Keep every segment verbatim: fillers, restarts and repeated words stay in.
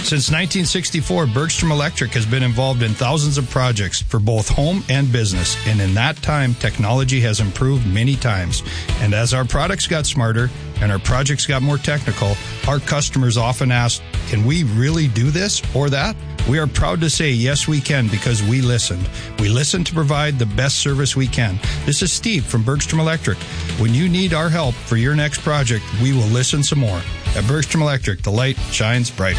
Since nineteen sixty-four, Bergstrom Electric has been involved in thousands of projects for both home and business, and in that time, technology has improved many times. And as our products got smarter and our projects got more technical, our customers often ask, can we really do this or that? We are proud to say, yes, we can, because we listened. We listened to provide the best service we can. This is Steve from Bergstrom Electric. When you need our help for your next project, we will listen some more. At Bergstrom Electric, the light shines brighter.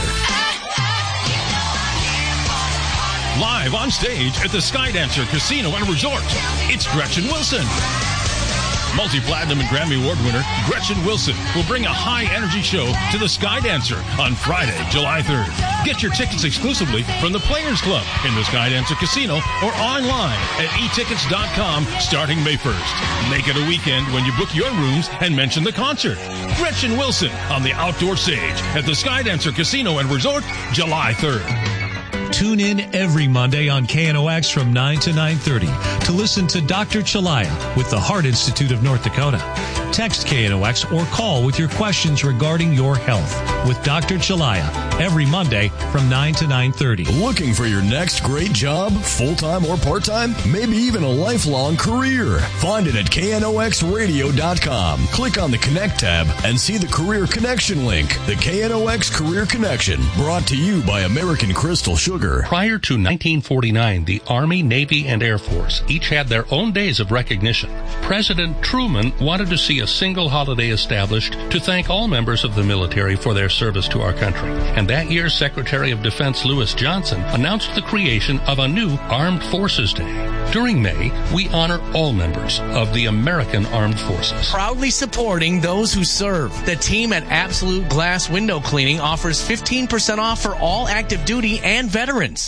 Live on stage at the Skydancer Casino and Resort, it's Gretchen Wilson. Multi-platinum and Grammy Award winner Gretchen Wilson will bring a high-energy show to the Skydancer on Friday, July third. Get your tickets exclusively from the Players Club in the Skydancer Casino or online at e tickets dot com starting May first. Make it a weekend when you book your rooms and mention the concert. Gretchen Wilson on the outdoor stage at the Skydancer Casino and Resort, July third. Tune in every Monday on K N O X from nine to nine thirty to listen to Doctor Chalaya with the Heart Institute of North Dakota. Text K N O X or call with your questions regarding your health with Doctor Chalaya every Monday from nine to nine thirty. Looking for your next great job, full-time or part-time? Maybe even a lifelong career? Find it at K N O X radio dot com. Click on the Connect tab and see the Career Connection link. The K N O X Career Connection, brought to you by American Crystal Sugar. Prior to nineteen forty-nine, the Army, Navy, and Air Force each had their own days of recognition. President Truman wanted to see a single holiday established to thank all members of the military for their service to our country. And that year, Secretary of Defense Lewis Johnson announced the creation of a new Armed Forces Day. During May, we honor all members of the American Armed Forces. Proudly supporting those who serve, the team at Absolute Glass Window Cleaning offers fifteen percent off for all active duty and veterans.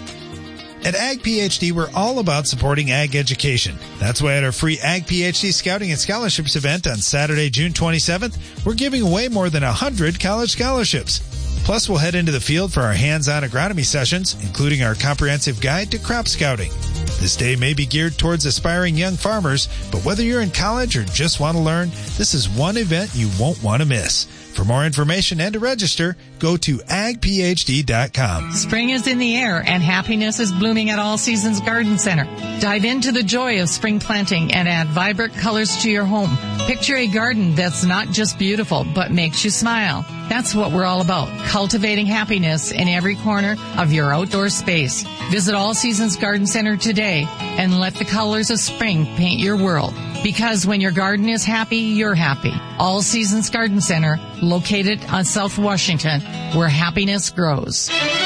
At Ag PhD, we're all about supporting ag education. That's why at our free Ag PhD Scouting and Scholarships event on Saturday, June twenty-seventh, we're giving away more than one hundred college scholarships. Plus, we'll head into the field for our hands-on agronomy sessions, including our comprehensive guide to crop scouting. This day may be geared towards aspiring young farmers, but whether you're in college or just want to learn, this is one event you won't want to miss. For more information and to register, go to ag p h d dot com. Spring is in the air and happiness is blooming at All Seasons Garden Center. Dive into the joy of spring planting and add vibrant colors to your home. Picture a garden that's not just beautiful, but makes you smile. That's what we're all about, cultivating happiness in every corner of your outdoor space. Visit All Seasons Garden Center today and let the colors of spring paint your world. Because when your garden is happy, you're happy. All Seasons Garden Center, located on South Washington, where happiness grows.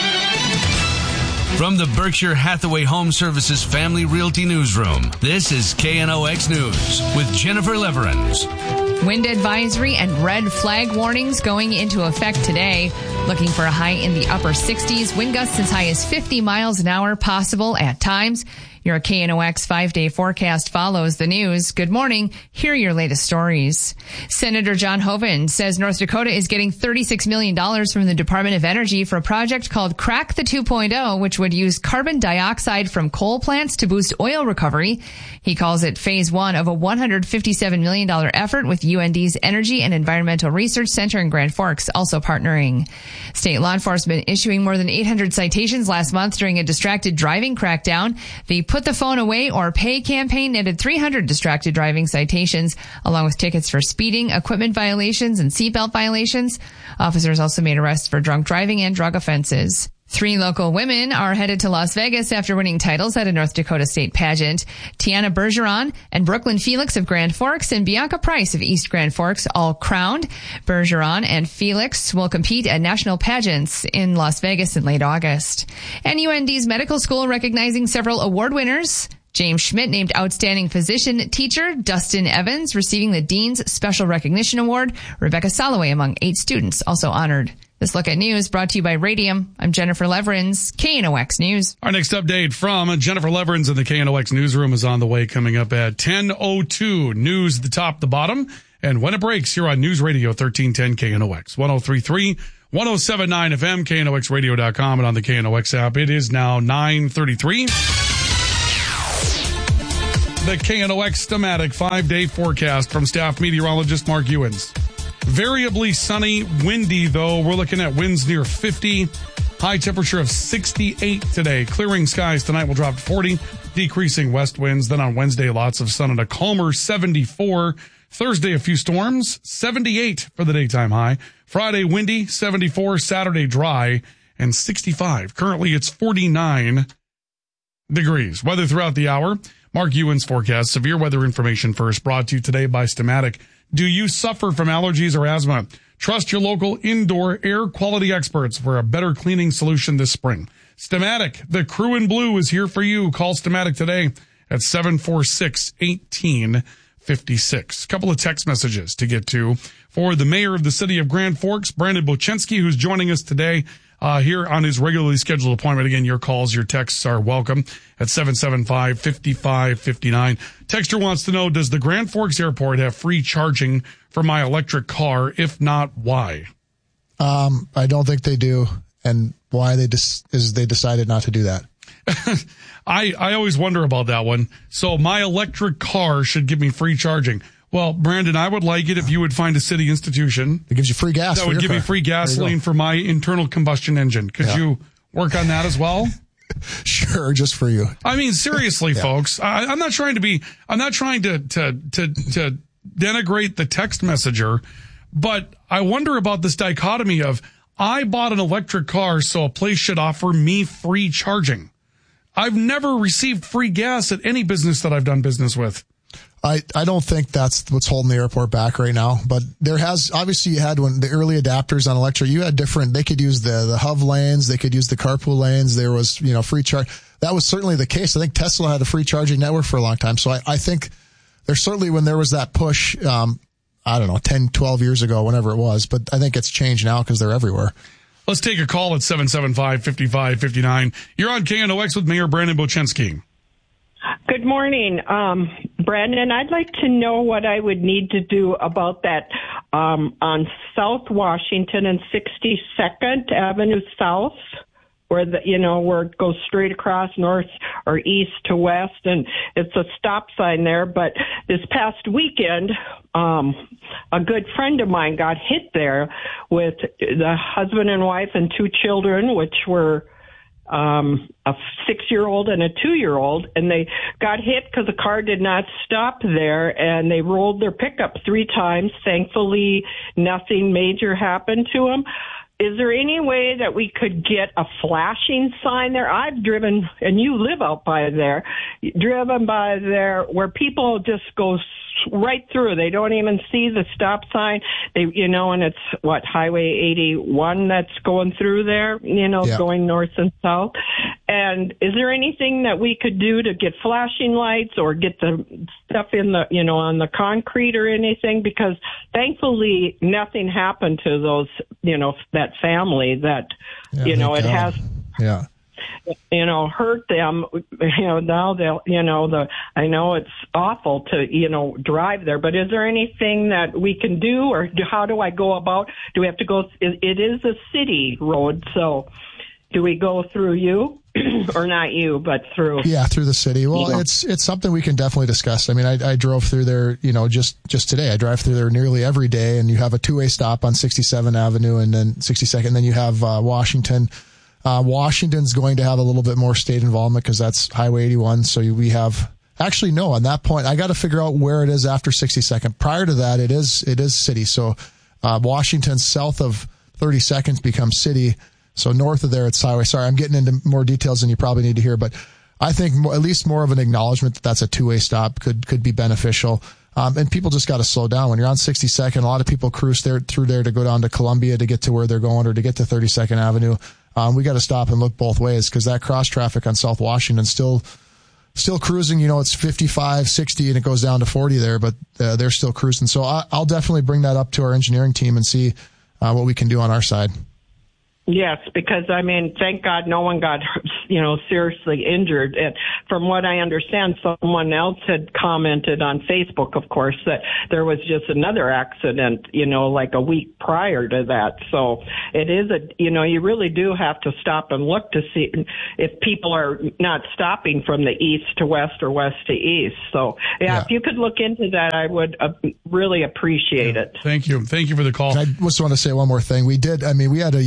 From the Berkshire Hathaway Home Services Family Realty Newsroom, this is K N O X News with Jennifer Leverins. Wind advisory and red flag warnings going into effect today. Looking for a high in the upper sixties. Wind gusts as high as fifty miles an hour possible at times. Your K N O X five-day forecast follows the news. Good morning. Here are your latest stories. Senator John Hoeven says North Dakota is getting thirty-six million dollars from the Department of Energy for a project called Crack the two point oh, which would use carbon dioxide from coal plants to boost oil recovery. He calls it phase one of a one hundred fifty-seven million dollars effort with U N D's Energy and Environmental Research Center in Grand Forks also partnering. State law enforcement issuing more than eight hundred citations last month during a distracted driving crackdown. The Put the Phone Away or Pay campaign netted three hundred distracted driving citations, along with tickets for speeding, equipment violations, and seatbelt violations. Officers also made arrests for drunk driving and drug offenses. Three local women are headed to Las Vegas after winning titles at a North Dakota state pageant. Tiana Bergeron and Brooklyn Felix of Grand Forks and Bianca Price of East Grand Forks all crowned. Bergeron and Felix will compete at national pageants in Las Vegas in late August. And U N D's medical school recognizing several award winners. James Schmidt named Outstanding Physician Teacher, Dustin Evans receiving the Dean's Special Recognition Award, Rebecca Soloway among eight students also honored. This Look at News brought to you by Radium. I'm Jennifer Leverins, K N O X News. Our next update from Jennifer Leverins in the K N O X Newsroom is on the way, coming up at ten oh two. News, the top, the bottom. And when it breaks, here on News Radio thirteen ten K N O X, one oh three point three, one oh seven point nine F M, K N O X radio dot com, and on the K N O X app. It is now nine thirty-three. The K N O X Stamatic five-day forecast from staff meteorologist Mark Ewens. Variably sunny, windy, though. We're looking at winds near fifty. High temperature of sixty-eight today. Clearing skies tonight will drop to forty, decreasing west winds. Then on Wednesday, lots of sun and a calmer seventy-four. Thursday, a few storms, seventy-eight for the daytime high. Friday, windy, seventy-four. Saturday, dry, and sixty-five. Currently, it's forty-nine degrees. Weather throughout the hour. Mark Ewan's forecast. Severe weather information first, brought to you today by Stamatic. Do you suffer from allergies or asthma? Trust your local indoor air quality experts for a better cleaning solution this spring. Stamatic, the crew in blue is here for you. Call Stamatic today at seven four six, one eight five six. A couple of text messages to get to for the mayor of the city of Grand Forks, Brandon Bochensky, who's joining us today uh, here on his regularly scheduled appointment. Again, your calls, your texts are welcome at seven seven five, five five five nine. Texter wants to know, does the Grand Forks Airport have free charging for my electric car? If not, why? Um, I don't think they do. And why they dis- is they decided not to do that. I, I always wonder about that one. So my electric car should give me free charging. Well, Brandon, I would like it if you would find a city institution that gives you free gas. That would give car. me free gasoline for my internal combustion engine. Could yeah. you work on that as well? Sure, just for you. I mean, seriously, yeah. folks, I, I'm not trying to be, I'm not trying to, to, to, to denigrate the text messenger, but I wonder about this dichotomy of, I bought an electric car, so a place should offer me free charging. I've never received free gas at any business that I've done business with. I, I don't think that's what's holding the airport back right now, but there has, obviously you had when the early adapters on electric, you had different, they could use the, the H U V lanes, they could use the carpool lanes, there was, you know, free charge. That was certainly the case. I think Tesla had a free charging network for a long time. So I, I think there's certainly when there was that push, um, I don't know, ten, twelve years ago, whenever it was, but I think it's changed now because they're everywhere. Let's take a call at seven seven five, five five five nine. You're on K N O X with Mayor Brandon Bochensky. Good morning, um, Brandon. I'd like to know what I would need to do about that um, on South Washington and sixty-second Avenue South, where the you know where it goes straight across north or east to west, and it's a stop sign there. But this past weekend, um, a good friend of mine got hit there with the husband and wife and two children, which were um, a six-year-old and a two-year-old, and they got hit because the car did not stop there, and they rolled their pickup three times. Thankfully, nothing major happened to them. Is there any way that we could get a flashing sign there? I've driven, and you live out by there, driven by there where people just go right through. They don't even see the stop sign. They, you know, and it's what, Highway eighty-one that's going through there, you know, yeah. going north and south. And is there anything that we could do to get flashing lights or get the stuff in the, you know, on the concrete or anything? Because thankfully nothing happened to those, you know, that family that, yeah, you know, it God. has. Yeah. you know, hurt them, you know, now they'll, you know, the, I know it's awful to, you know, drive there, but is there anything that we can do, or do, how do I go about, do we have to go, it, it is a city road, so do we go through you? Or not you, but through. Yeah, through the city. Well, you know. it's it's something we can definitely discuss. I mean, I, I drove through there, you know, just, just today. I drive through there nearly every day, and you have a two-way stop on sixty-seventh Avenue and then sixty-second, and then you have uh, Washington. Uh, Washington's going to have a little bit more state involvement because that's Highway eighty-one. So we have actually no. On that point, I got to figure out where it is after sixty-second. Prior to that, it is it is city. So uh, Washington south of thirty-second becomes city. So north of there, it's highway. Sorry, I'm getting into more details than you probably need to hear, but I think more, at least more of an acknowledgement that that's a two-way stop could could be beneficial. Um, and people just got to slow down. When you're on sixty-second, a lot of people cruise there through there to go down to Columbia to get to where they're going or to get to thirty-second Avenue. Um, we got to stop and look both ways because that cross traffic on South Washington still still cruising. You know, it's fifty-five, sixty, and it goes down to forty there, but uh, they're still cruising. So I, I'll definitely bring that up to our engineering team and see uh, what we can do on our side. Yes, because, I mean, thank God no one got, you know, seriously injured. And from what I understand, someone else had commented on Facebook, of course, that there was just another accident, you know, like a week prior to that. So it is a, you know, you really do have to stop and look to see if people are not stopping from the east to west or west to east. So, yeah, yeah. if you could look into that, I would uh, really appreciate yeah. it. Thank you. Thank you for the call. And I just want to say one more thing. We did, I mean, we had a year with no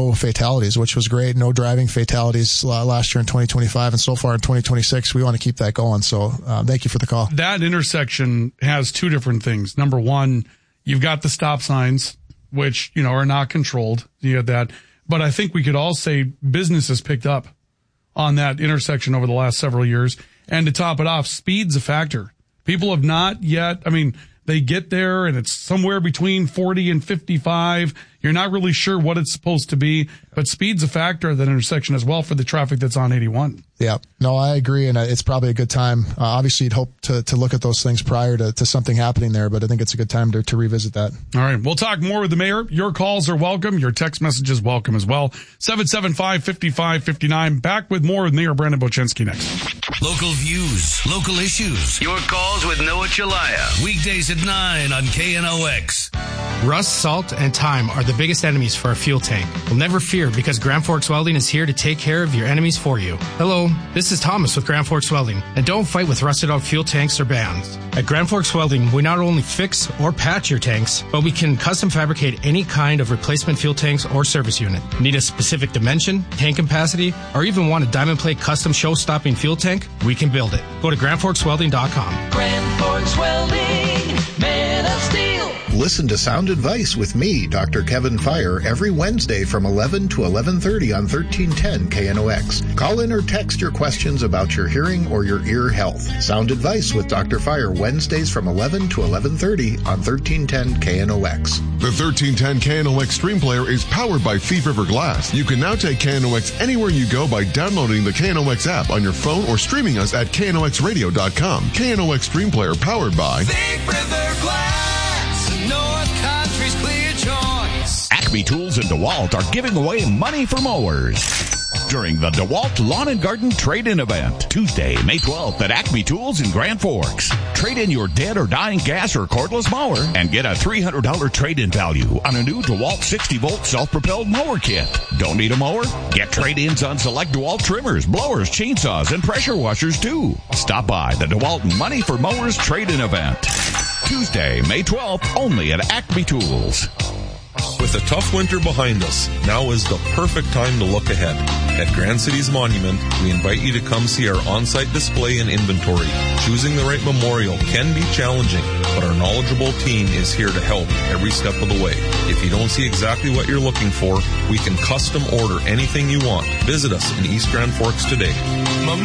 no fatalities, which was great. No driving fatalities last year in twenty twenty-five, and so far in twenty twenty-six, we want to keep that going. So uh, thank you for the call. That intersection has two different things. Number one, you've got the stop signs, which, you know, are not controlled. You have that. But I think we could all say business has picked up on that intersection over the last several years. And to top it off, speed's a factor. People have not yet, I mean, they get there and it's somewhere between forty and fifty-five. You're not really sure what it's supposed to be, but speed's a factor at that intersection as well for the traffic that's on eighty-one. Yeah, no, I agree, and it's probably a good time. Uh, obviously, you'd hope to, to look at those things prior to, to something happening there, but I think it's a good time to, to revisit that. All right, we'll talk more with the mayor. Your calls are welcome. Your text messages welcome as well. seven seven five, five five five nine. Back with more with Mayor Brandon Bochensky next. Local views, local issues. Your calls with Noah Chalaya. Weekdays at nine on K N O X. Rust, salt, and time are the biggest enemies for a fuel tank. Well, never fear, because Grand Forks Welding is here to take care of your enemies for you. Hello, this is Thomas with Grand Forks Welding, and don't fight with rusted out fuel tanks or bands. At Grand Forks Welding, we not only fix or patch your tanks, but we can custom fabricate any kind of replacement fuel tanks or service unit. Need a specific dimension, tank capacity, or even want a diamond plate custom show-stopping fuel tank? We can build it. Go to grand forks welding dot com. Grand Forks Welding, man of steel. Listen to Sound Advice with me, Doctor Kevin Fire, every Wednesday from eleven to eleven thirty on thirteen ten K N O X. Call in or text your questions about your hearing or your ear health. Sound Advice with Doctor Fire, Wednesdays from eleven to eleven thirty on thirteen ten K N O X. The thirteen ten K N O X Stream Player is powered by Thief River Glass. You can now take K N O X anywhere you go by downloading the K N O X app on your phone or streaming us at K N O X radio dot com. K N O X Stream Player powered by Thief River Glass, North Country's clear choice. Acme Tools in DeWalt are giving away money for mowers during the DeWalt Lawn and Garden Trade-In event, Tuesday, May twelfth at Acme Tools in Grand Forks. Trade in your dead or dying gas or cordless mower and get a three hundred dollars trade-in value on a new DeWalt sixty volt self-propelled mower kit. Don't need a mower? Get trade-ins on select DeWalt trimmers, blowers, chainsaws, and pressure washers too. Stop by the DeWalt Money for Mowers Trade-In event, Tuesday, May twelfth, only at Acme Tools. With a tough winter behind us, now is the perfect time to look ahead. At Grand Cities Monument, we invite you to come see our on-site display and inventory. Choosing the right memorial can be challenging, but our knowledgeable team is here to help every step of the way. If you don't see exactly what you're looking for, we can custom order anything you want. Visit us in East Grand Forks today.